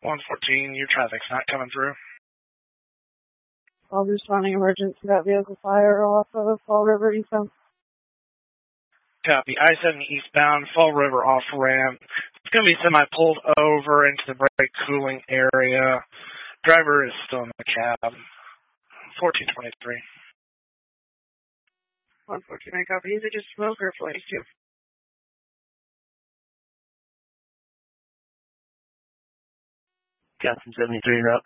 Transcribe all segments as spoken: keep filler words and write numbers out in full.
one fourteen, your traffic's not coming through. I'll be responding emergency to that vehicle fire off of Fall River eastbound. Copy. I seventy eastbound, Fall River off ramp. It's going to be semi-pulled over into the brake cooling area. Driver is still in the cab. fourteen twenty-three. one fourteen, I copy. Is it just smoke or flames too? Captain seventy-three route.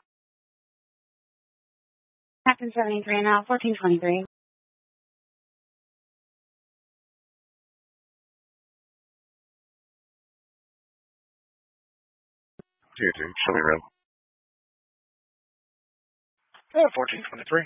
Captain seventy-three now, fourteen twenty-three. Two two, show me road. Yeah, fourteen twenty-three.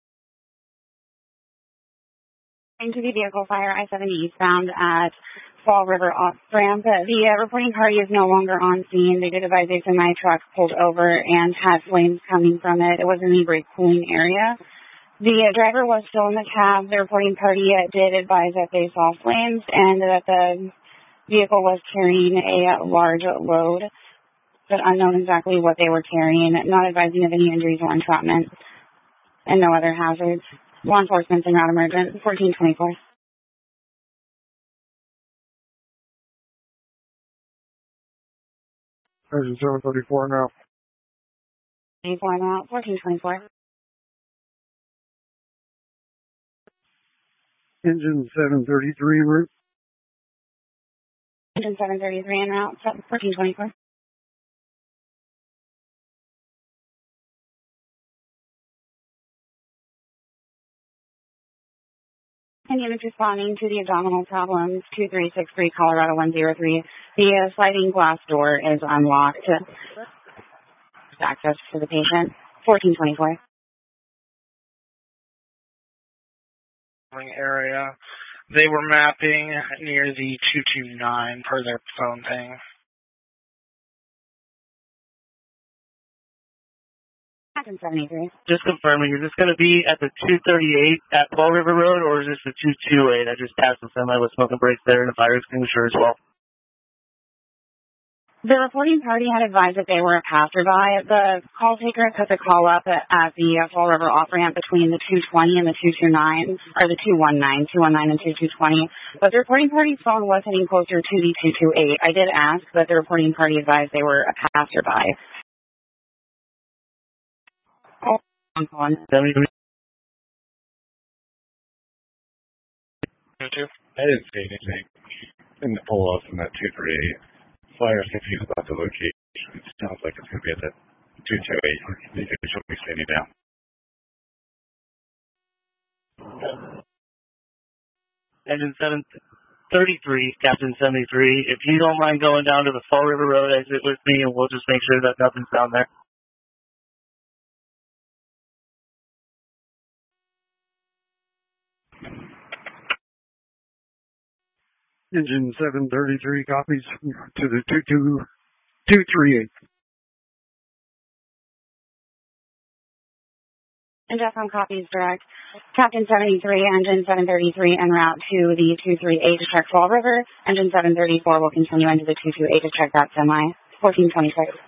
Into the vehicle fire, I seventy eastbound at Fall River off ramp. The uh, reporting party is no longer on scene. They did advise a semi truck pulled over and had flames coming from it. It was in the brake cooling area. The uh, driver was still in the cab. The reporting party uh, did advise that they saw flames and that the vehicle was carrying a large load, but unknown exactly what they were carrying. Not advising of any injuries or entrapment and no other hazards. Law enforcement and route emergent, fourteen twenty-four. Engine seven thirty-four now. twenty-four now, fourteen twenty-four. Engine seven thirty-three route. Engine seven thirty-three en route, fourteen twenty-four. And units responding to the abdominal problems, two three six three Colorado one zero three. The uh, sliding glass door is unlocked. Access to the patient, fourteen twenty-four. Area. They were mapping near the two two nine per their phone thing. Captain seventy-three. Just confirming, is this going to be at the two thirty-eight at Fall River Road, or is this the two twenty-eight? I just passed the semi with smoke and brakes there and a fire extinguisher as well. The reporting party had advised that they were a passerby. The call taker took the call up at, at the uh, Fall River off-ramp between the two twenty and the two twenty-nine, or the two nineteen, two nineteen and two two zero. But the reporting party's phone was heading closer to the two twenty-eight. I did ask, but the reporting party advised they were a passerby. Oh, I'm calling. seventy-three. I didn't see anything in the pull off from that two thirty-eight. Fire is confused about the location. It sounds like it's going to be at that two twenty-eight. You can show me standing down. Engine seven thirty-three, Captain seventy-three. If you don't mind going down to the Fall River Road exit with me, and we'll just make sure that nothing's down there. Engine seven thirty-three copies to the two two three eight. And Jeff on copies direct. Captain seventy-three, engine seven thirty-three en route to the two thirty-eight to check Fall River. Engine seven thirty-four will continue into the two twenty-eight to check that semi. fourteen twenty-six.